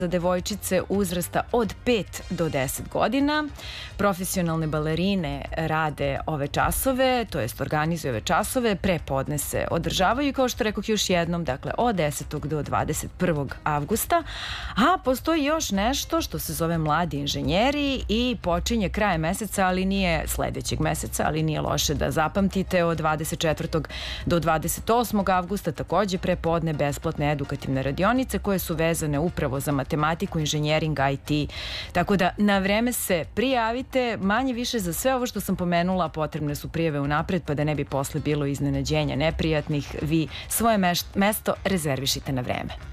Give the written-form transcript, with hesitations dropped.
za devojčice uzrasta od 5 do 10 godina. Profesionalne balerine rade ove časove, to jest organizuju ove časove, prepodne se održavaju i kao što rekoh još jednom, dakle od 10. do 21. avgusta. A postoji još nešto što se zove Mladi inženjeri i počinje krajem meseca, ali nije sledećeg meseca, ali nije loše da zapamtite, od 24. do 28. avgusta takođe prepodne besplatne edukativne radionice koje su vezane upravo za matematiku, inženjering, IT. Tako da na vreme se prijavite, manje više za sve ovo što sam pomenula potrebne su prijave unapred, pa da ne bi posle bilo iznenađenja neprijatnih, vi svoje mesto rezervišite na vreme.